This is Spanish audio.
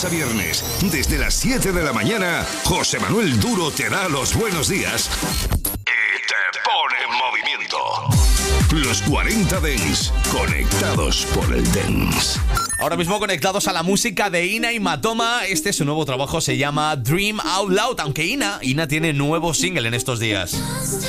lunes a viernes, desde las 7 de la mañana, José Manuel Duro te da los buenos días y te pone en movimiento. Los 40 Dance, conectados por el Dance. Ahora mismo conectados a la música de Ina y Matoma. Su nuevo trabajo se llama Dream Out Loud, aunque Ina tiene nuevo single en estos días.